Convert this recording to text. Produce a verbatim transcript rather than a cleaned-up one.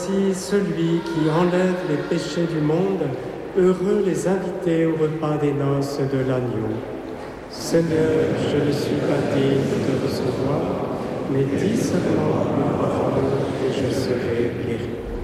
Voici celui qui enlève les péchés du monde. Heureux les invités au repas des noces de l'agneau. Seigneur, je ne suis pas digne de te recevoir, mais dis seulement une parole et je serai guéri.